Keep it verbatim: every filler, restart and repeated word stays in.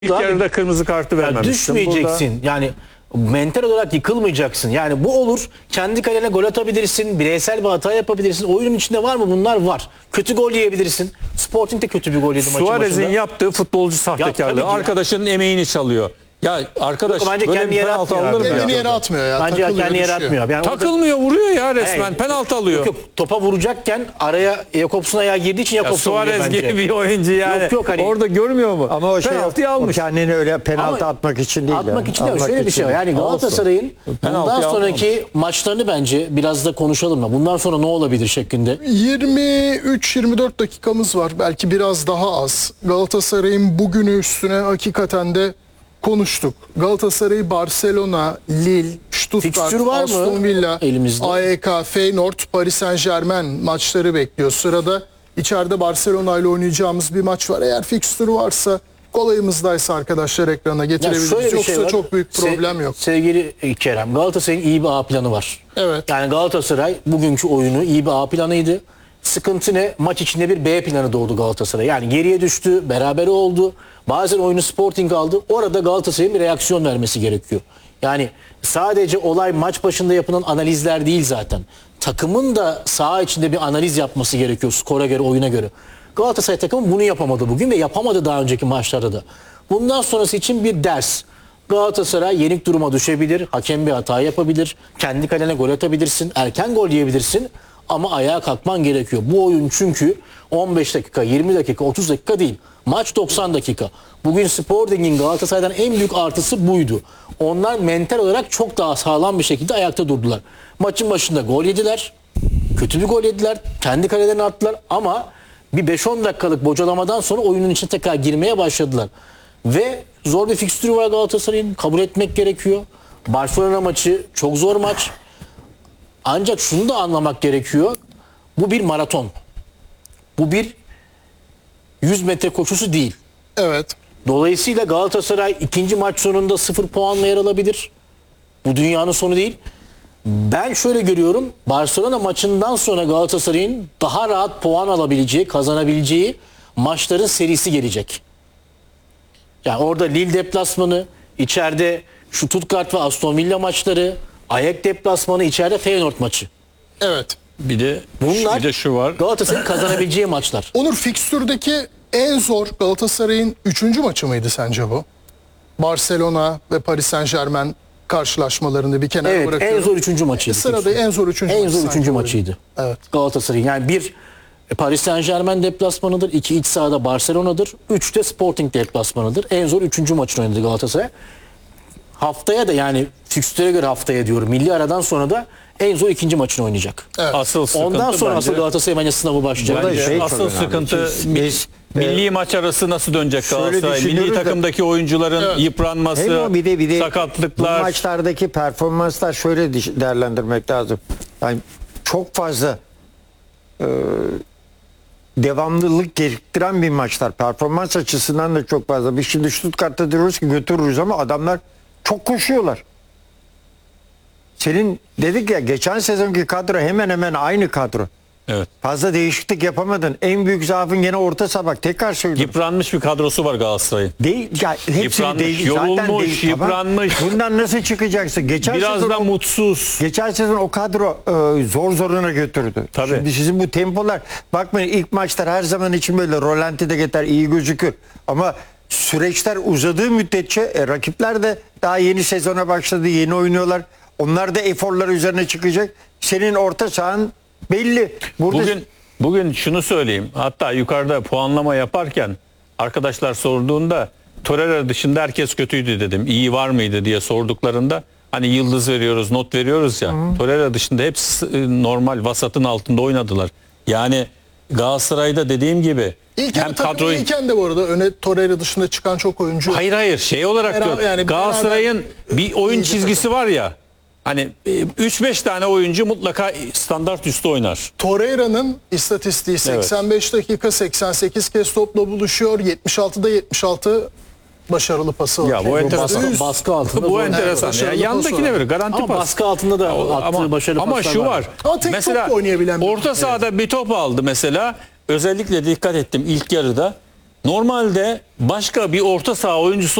İlk Abi, yarıda kırmızı kartı ya vermemişsin. düşmeyeceksin. Burada... Yani mental olarak yıkılmayacaksın. Yani bu olur. Kendi kalene gol atabilirsin. Bireysel bir hata yapabilirsin. Oyunun içinde var mı? Bunlar var. Kötü gol yiyebilirsin. Sporting de kötü bir gol yedi maçın Suarez'in başında. yaptığı futbolcu tabii sahtekarlığı. ki ya. Arkadaşının emeğini çalıyor. Ya arkadaş Yok, bence böyle kendi bir yere penaltı atmıyor alınır abi. mı ya? Kendini yere atmıyor ya. Bence takılıyor, kendi yere düşüyor. atmıyor. Yani orada- Takılmıyor, vuruyor ya resmen. Hey, penaltı alıyor. Yok, yok, topa vuracakken araya Jakobs'un ayağı girdiği için Ya Jakobs'un vuruyor Suarez bence. gibi bir oyuncu yani. Yok, yok, hani- Orada görmüyor mu? Ama o şey penaltıyı o almış. kendini öyle penaltı Ama atmak için değil. Atmak yani. için de Atmak şöyle bir için şey var. değil. Yani Galatasaray'ın bundan Penaltıyı sonraki maçlarını bence biraz da konuşalım mı? Bundan sonra ne olabilir şeklinde. yirmi üç yirmi dört dakikamız var. Belki biraz daha az. Galatasaray'ın bugünü üstüne hakikaten de konuştuk. Galatasaray, Barcelona, Lille, Stuttgart, Fikstür var mı Aston Villa, elimizde? A E K, Feyenoord, Paris Saint-Germain maçları bekliyor. Sırada içeride Barcelona ile oynayacağımız bir maç var. Eğer fikstürü varsa, kolayımızdaysa arkadaşlar ekrana Ya getirebiliriz. şöyle bir Yoksa şey var. çok büyük Se- problem yok. Sevgili Kerem, Galatasaray'ın iyi bir A planı var. Evet. Yani Galatasaray bugünkü oyunu iyi bir A planıydı. Sıkıntı ne? Maç içinde bir B planı doğdu Galatasaray. Yani geriye düştü, beraber oldu. Bazen oyunu Sporting aldı. Orada Galatasaray'ın bir reaksiyon vermesi gerekiyor. Yani sadece olay maç başında yapılan analizler değil zaten. Takımın da saha içinde bir analiz yapması gerekiyor skora göre, oyuna göre. Galatasaray takımı bunu yapamadı bugün ve yapamadı daha önceki maçlarda da. Bundan sonrası için bir ders. Galatasaray yenik duruma düşebilir, hakem bir hata yapabilir, kendi kalene gol atabilirsin, erken gol yiyebilirsin ama ayağa kalkman gerekiyor. Bu oyun çünkü on beş dakika, yirmi dakika, otuz dakika değil. Maç doksan dakika. Bugün Sporting'in Galatasaray'dan en büyük artısı buydu. Onlar mental olarak çok daha sağlam bir şekilde ayakta durdular. Maçın başında gol yediler, kötü bir gol yediler, kendi kalelerine attılar ama bir beş on dakikalık bocalamadan sonra oyunun içine tekrar girmeye başladılar. Ve zor bir fikstürü var Galatasaray'ın. Kabul etmek gerekiyor. Barcelona maçı çok zor maç. Ancak şunu da anlamak gerekiyor. Bu bir maraton. Bu bir yüz metre koşusu değil. Evet. Dolayısıyla Galatasaray ikinci maç sonunda sıfır puanla yer alabilir. Bu dünyanın sonu değil. Ben şöyle görüyorum. Barcelona maçından sonra Galatasaray'ın daha rahat puan alabileceği, kazanabileceği maçların serisi gelecek. Yani orada Lille deplasmanı, içeride şu Stuttgart ve Aston Villa maçları, Ajax deplasmanı, içeride Feyenoord maçı. Evet. Bir de, Bunlar bir de şu var. Galatasaray'ın kazanabileceği maçlar. Onur, fikstürdeki en zor Galatasaray'ın üçüncü maçı mıydı sence bu? Barcelona ve Paris Saint-Germain karşılaşmalarını bir kenara Evet, bırakıyorum. en zor üçüncü maçıydı. Sırada en zor üçüncü En maçı zor sanki üçüncü oydu. maçıydı. Evet. Galatasaray'ın. Yani bir e, Paris Saint-Germain deplasmanıdır. iki iç sahada Barcelona'dır. Üç de Sporting deplasmanıdır. En zor üçüncü maçını oynadı Galatasaray. Haftaya da yani fikstüre göre haftaya diyorum. Milli aradan sonra da en zor ikinci maçını oynayacak. Evet. Asıl sıkıntı Ondan sonra asıl bence, Galatasaray bence sınavı başlayacak. Burada bence şey çok asıl önemli. sıkıntı Biz- mi- biz, milli e, maç arası nasıl dönecek Galatasaray? Milli düşünürüz de- takımdaki oyuncuların Evet. yıpranması, Hem o bir de bir de bu sakatlıklar. maçlardaki performanslar şöyle diş- değerlendirmek lazım. Yani çok fazla e, devamlılık gerektiren bir maçlar. Performans açısından da çok fazla. Biz şimdi Stuttgart'ta diyoruz ki götürürüz ama adamlar çok koşuyorlar. Senin dedik ya geçen sezonki kadro hemen hemen aynı kadro. Evet. Fazla değişiklik yapamadın. En büyük zaafın gene orta saha. Bak tekrar söylüyorum. Yıpranmış bir kadrosu var Galatasaray'ın. Değil, ya hepsini Yıpranmış, değil, yorulmuş, zaten değil, tamam. yıpranmış. Bundan nasıl çıkacaksın? Geçen Biraz sezon da o- mutsuz. Geçen sezon o kadro e, zor zoruna götürdü. Tabii. Şimdi sizin bu tempolar, bakmayın ilk maçlar her zaman için böyle rolantide geçer, iyi gözükür. Ama süreçler uzadığı müddetçe e, rakipler de daha yeni sezona başladı, yeni oynuyorlar. Onlar da eforlar üzerine çıkacak. Senin orta sahan belli. Burada Bugün bugün şunu söyleyeyim. Hatta yukarıda puanlama yaparken arkadaşlar sorduğunda Torreira dışında herkes kötüydü dedim. İyi var mıydı diye sorduklarında hani yıldız veriyoruz, not veriyoruz ya. Torreira dışında hepsi e, normal vasatın altında oynadılar. Yani Galatasaray'da dediğim gibi İlk hem yarı kadroyu kadroyu... İlken de bu arada öne Torreira dışında çıkan çok oyuncu. Hayır hayır şey olarak Beraber- diyorum. yani Galatasaray'ın bir oyun İyi bir çizgisi var ya. Hani üç beş tane oyuncu mutlaka standart üstü oynar. Torreira'nın istatistiği seksen beş dakika seksen sekiz kez topla buluşuyor. yetmiş altıda yetmiş altı başarılı pası var. Ya bu enteresan. Baskı, baskı altında. Bu zor. enteresan. Evet, Ya başarılı yandakine pas verir garanti Ama pas. baskı altında da attığı ama, başarılı ama paslar şu var. var. Ama tek topla oynayabilen bir orta oyuncu. sahada bir top aldı mesela. Özellikle dikkat ettim ilk yarıda. Normalde başka bir orta saha oyuncusu